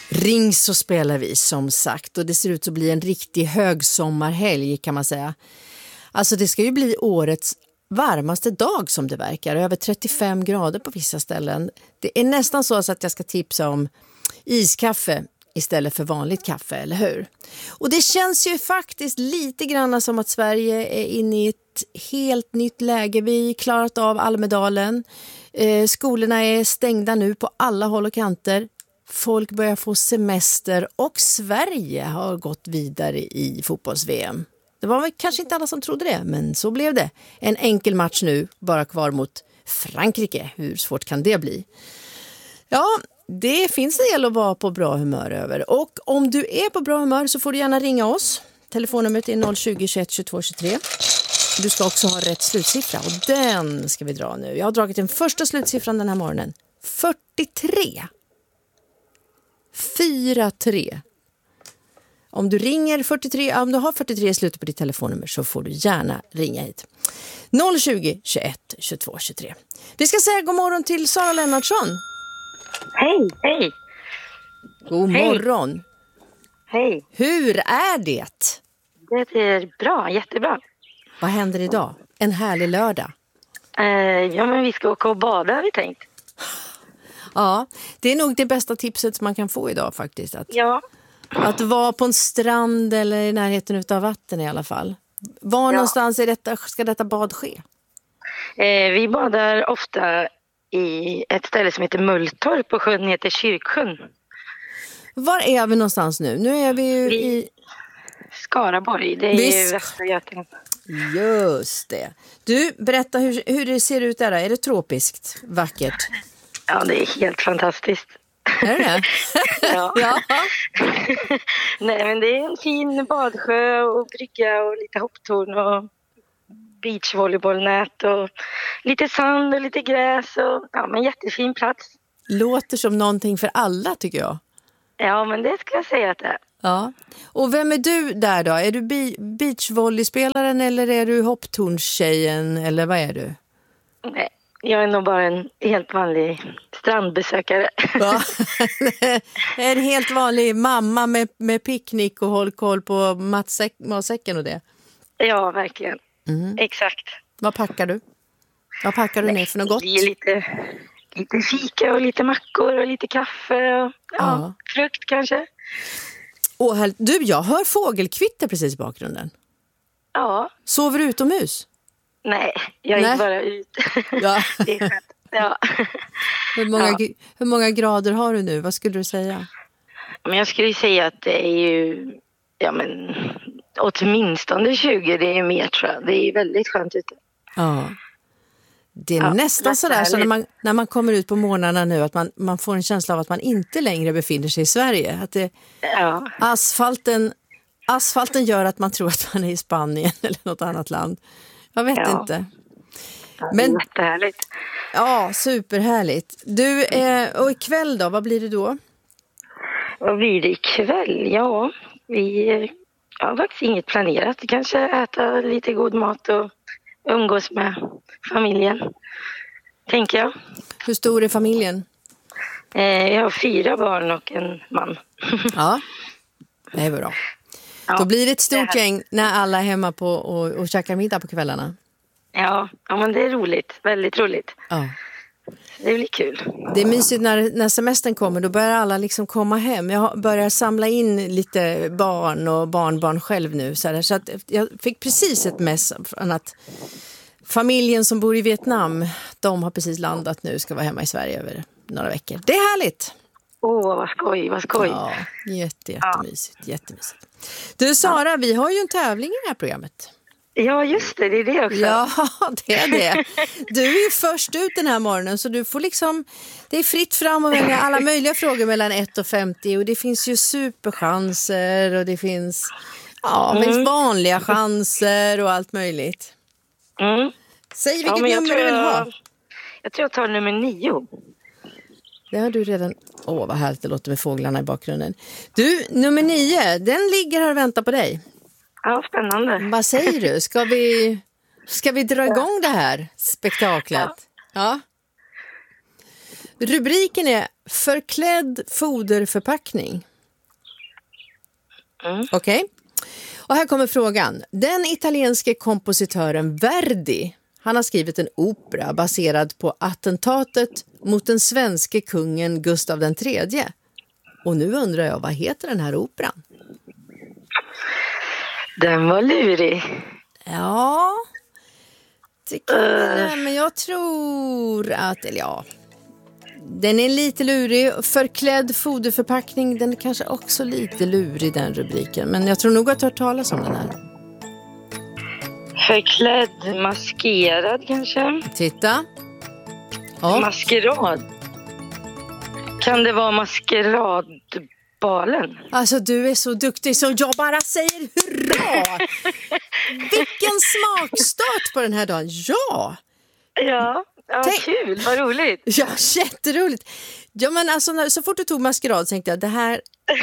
Ring så spelar vi som sagt och det ser ut att bli en riktig högsommarhelg kan man säga. Alltså det ska ju bli årets varmaste dag som det verkar, över 35 grader på vissa ställen. Det är nästan så att jag ska tipsa om iskaffe istället för vanligt kaffe, eller hur? Och det känns ju faktiskt lite grann som att Sverige är inne i ett helt nytt läge. Vi har klarat av Almedalen. Skolorna är stängda nu på alla håll och kanter. Folk börjar få semester och Sverige har gått vidare i fotbolls-VM. Det var väl kanske inte alla som trodde det, men så blev det. En enkel match nu, bara kvar mot Frankrike. Hur svårt kan det bli? Ja, det finns en del att vara på bra humör över. Och om du är på bra humör så får du gärna ringa oss. Telefonnumret är 020 21 22 23. Du ska också ha rätt slutsiffra och den ska vi dra nu. Jag har dragit den första slutsiffran den här morgonen. 43. 4-3. Om du ringer 43, om du har 43 i slutet på ditt telefonnummer så får du gärna ringa hit. 020 21 22 23. Vi ska säga god morgon till Sara Lennartsson. Hej, hej. God morgon. Hej. Hur är det? Det är bra, jättebra. Vad händer idag? En härlig lördag. Ja, men vi ska åka och bada har vi tänkt. Ja, det är nog det bästa tipset som man kan få idag faktiskt. Att vara på en strand eller i närheten av vatten i alla fall. Var någonstans ska detta bad ske? Vi badar ofta i ett ställe som heter Mulltorp och sjön heter Kyrksjön. Var är vi någonstans nu? Nu är vi ju i Skaraborg, det är ju Västra Götaland. Just det. Du, berätta hur det ser ut där. Är det tropiskt? Vackert? Ja, det är helt fantastiskt. Är det? Ja. Nej, men det är en fin badsjö och brygga och lite hopptorn och beachvolleybollnät och lite sand och lite gräs och men jättefin plats. Låter som någonting för alla tycker jag. Ja, men det ska jag säga att det är. Ja. Och vem är du där då? Är du beachvolleyspelaren eller är du hopptornstjejen eller vad är du? Nej, jag är nog bara en helt vanlig strandbesökare. Ja. En helt vanlig mamma med picknick och håll koll på matsäcken och det. Ja, verkligen. Exakt. Vad packar du? Vad packar du ner för något gott? Det är lite fika och lite mackor och lite kaffe och frukt kanske. Du, jag hör fågelkvitter precis i bakgrunden. Ja. Sover du utomhus? Nej, jag gick bara ut. Ja. Det är skönt. Ja. Hur många grader har du nu? Vad skulle du säga? Men jag skulle säga att det är ju åtminstone 20, det är mer tror jag. Det är väldigt skönt ute. Ja. Det är nästan sådär så när man kommer ut på morgnarna nu att man får en känsla av att man inte längre befinner sig i Sverige. Att asfalten gör att man tror att man är i Spanien eller något annat land. Jag vet inte. Men jättehärligt. Ja, superhärligt. Du, och ikväll då, vad blir det då? Vad blir det ikväll? Ja, vi har faktiskt inget planerat. Kanske äta lite god mat och umgås med familjen, tänker jag. Hur stor är familjen? Jag har 4 barn och en man. Ja, det är bra. Ja, då blir det ett stort gäng när alla är hemma på och käkar middag på kvällarna. Ja, men det är roligt. Väldigt roligt. Ja. Det blir kul. Det är mysigt när semestern kommer. Då börjar alla liksom komma hem. Jag börjar samla in lite barn och barnbarn själv nu. Så att jag fick precis ett mess från att familjen som bor i Vietnam, de har precis landat nu. Ska vara hemma i Sverige över några veckor. Det är härligt. Vad skoj. Ja, jättemysigt. Jättemysigt. Du Sara, vi har ju en tävling i det här programmet. Ja, just det. Det är det också. Ja, det är det. Du är ju först ut den här morgonen så du får det är fritt fram och välja alla möjliga frågor mellan 1 och 50 och det finns ju superchanser och det finns vanliga chanser och allt möjligt. Säg vilket nummer du vill ha. Jag tror jag tar nummer 9. Det har du redan. Vad härligt det låter med fåglarna i bakgrunden. Du, nummer 9, den ligger här och väntar på dig. Ja, spännande. Vad säger du? Ska vi dra igång det här spektaklet? Ja. Rubriken är förklädd foderförpackning. Okej. Och här kommer frågan. Den italienske kompositören Verdi, han har skrivit en opera baserad på attentatet mot den svenske kungen Gustav III. Och nu undrar jag, vad heter den här operan? Den var lurig. Ja, det kan det, men jag tror att, eller ja, den är lite lurig. Förklädd foderförpackning, den är kanske också lite lurig, den rubriken. Men jag tror nog att du har hört talas om den här. Förklädd, maskerad kanske? Titta. Ja. Maskerad. Kan det vara maskeradbalen? Alltså du är så duktig så jag bara säger hurra! Vilken smakstart på den här dagen. Ja! Ja, kul, vad roligt. Ja, jätteroligt. Ja, men alltså, så fort du tog maskerad tänkte jag, det här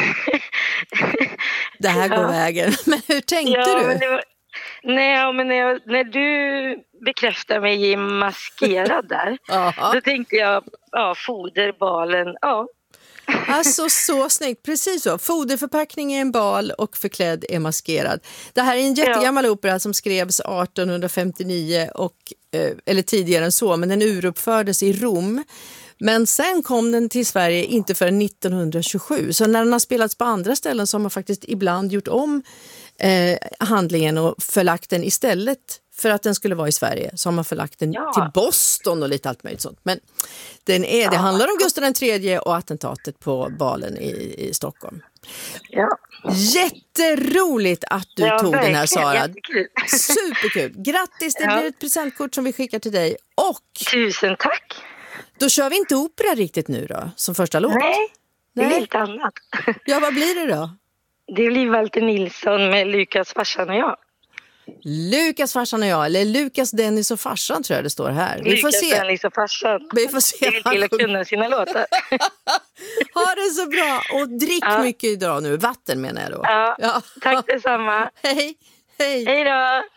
går vägen. Men hur tänkte du? Men när du bekräftar mig i maskerad där, då tänkte jag, foderbalen, Alltså så snyggt, precis så. Foderförpackning är en bal och förklädd är maskerad. Det här är en jättegammal opera som skrevs 1859 eller tidigare än så, men den uruppfördes i Rom. Men sen kom den till Sverige inte förrän 1927. Så när den har spelats på andra ställen så har man faktiskt ibland gjort om handlingen och förlagt den istället för att den skulle vara i Sverige. Så har man förlagt den till Boston och lite allt möjligt sånt. Men det handlar om Gustav III och attentatet på balen i Stockholm. Ja. Jätteroligt att du tog den här, Sara. Jättekul. Superkul. Grattis, det blir ett presentkort som vi skickar till dig. Och tusen tack. Då kör vi inte opera riktigt nu då, som första låt. Nej, det blir lite annat. Ja, vad blir det då? Det blir Walter Nilsson med Lukas, farsan och jag. Lukas, farsan och jag, eller Lukas, Dennis och farsan tror jag det står här. Vi får se. Dennis och farsan. Vi får se. Det vill till att kunna sina låtar. Ha det så bra och drick mycket idag nu. Vatten menar jag då. Ja. Tack detsamma. Hej. Hej då.